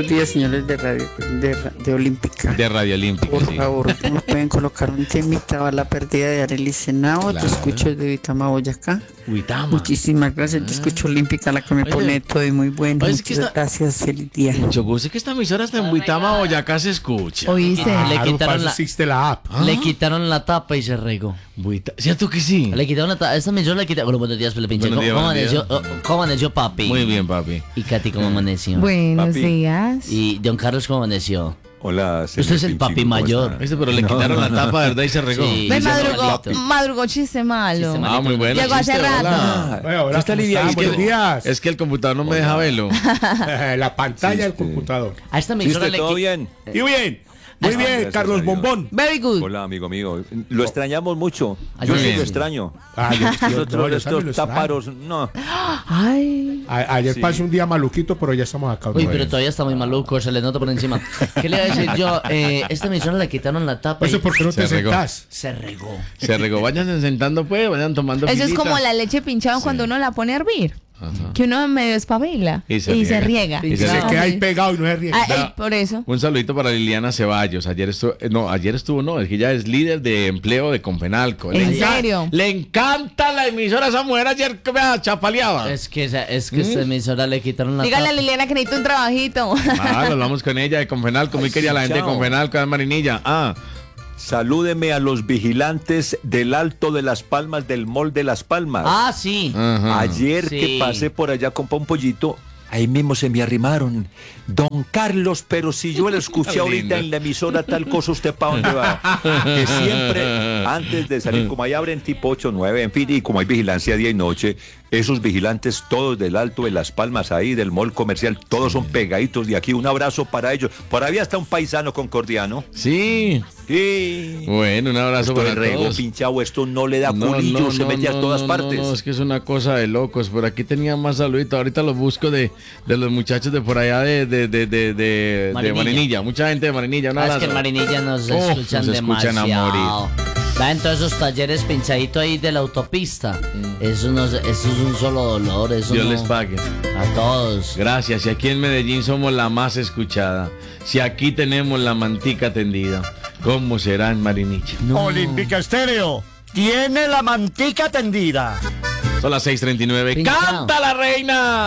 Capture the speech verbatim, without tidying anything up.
días, señores de Radio de, Ra- de Olímpica. De Radio Olímpica, Por sí. favor, ¿nos pueden colocar un temita a la pérdida de Arely Senao? Claro. Te escucho desde Vitama, Boyacá. Uitama. Muchísimas gracias. Te escucho Olímpica, la que me Oye, pone todo y muy bueno. oye, es que Muchas está- gracias. Feliz día. Mucho gusto, es que esta emisora está en Buitama, Boyacá se escucha. Oíste, Claro, le para quitaron eso la, existe la app. ¿Ah? le quitaron la tapa y se regó. Buita- ¿Cierto que sí? Le quitaron la tapa. Esta emisora le quitaron. Bueno, buenos días, Felipe Pinche. Buenos ¿Cómo, días, cómo buenos amaneció, oh, ¿Cómo amaneció, papi? Muy bien, papi. Y Katy, ¿cómo amaneció? Buenos Papi. días. Y don Carlos, ¿cómo amaneció? Hola, Usted es el papi mayor. Este, pero le quitaron la tapa, ¿verdad? Y se regó. Sí. Me Dice madrugó, Carlito. madrugó chiste malo. Chiste malo. Ah, muy bueno. Llegó hace chiste, rato. hola. Oye, hola, ¿Ya está ¿cómo Lidia? están? Es que- Buenos días. Es que el computador no me deja verlo. La pantalla del Chiste. computador. A esta ¿Sí emisora usted le todo qui- bien? Y bien. Muy Ah, bien, gracias Carlos a Dios. Bombón. Very good. Hola, amigo mío. Lo extrañamos mucho. Ay, Yo muy sí bien. lo extraño. Ah, yo, yo- Nosotros, no, yo también estos lo extraño. táparos, no. Ay. A- ayer Sí. pasé un día maluquito, pero ya estamos acá. Uy, otra pero vez. todavía está muy maluco, se le nota por encima. ¿Qué le iba a decir yo? Eh, esta emisora le quitaron la tapa y Eso por qué no Se te regó. sentás. se regó. Se regó. Vayan sentando, pues, vayan tomando Eso es filita. como la leche pinchada cuando uno la pone a hervir. Que uno medio espabila Y y se se, riega. riega. Y se Se riega. queda ahí pegado y no se ríe. Ah, Da- eh, por eso. Un saludito para Liliana Ceballos. Ayer estuvo, eh, no, ayer estuvo, no, es que ella es líder de empleo de Confenalco. Le ¿En encanta- serio? Le encanta la emisora a esa mujer ayer que me chapaleaba. Es que, esa- es que esta emisora le quitaron la Dígale a tapa. Liliana que necesita un trabajito. Ah, lo hablamos con ella de Confenalco. Muy quería la gente de chao. Confenalco, de Marinilla. Ah, Salúdeme a los vigilantes del Alto de las Palmas, del Mall de las Palmas. Ah, sí. ajá. Ayer Sí. que pasé por allá con un pollito, ahí mismo se me arrimaron. Don Carlos, pero si yo le escuché Lindo. ahorita en la emisora tal cosa, ¿usted para dónde va? Que siempre, antes de salir, como ahí abren tipo ocho, nueve, en fin, y como hay vigilancia día y noche, esos vigilantes todos del Alto de las Palmas, ahí del mall comercial, todos son pegaditos de aquí. Un abrazo para ellos. Por ahí está un paisano concordiano. Sí. Sí. Bueno, un abrazo Esto para es rego todos. pinchado, esto no le da No, culillo, no, se no, mete a no, todas no, partes. No, no, es que es una cosa de locos. Por aquí tenía más saluditos. Ahorita los busco de, de los muchachos de por allá de, de, de, de, de, de Marinilla. Marinilla. Mucha gente de Marinilla. Un Ah, es abrazo. que en Marinilla nos Oh, escuchan nos escuchan a demasiado. Va en todos esos talleres pinchaditos ahí de la autopista. Eso, no, es- eso es un solo dolor. Eso Dios no- les pague. A todos. Gracias. Y aquí en Medellín somos la más escuchada. Si aquí tenemos la mantica tendida, ¿cómo será en Marinilla? Olímpica Estéreo tiene la mantica tendida. Son las seis treinta y nueve. Pinchado. ¡Canta la reina!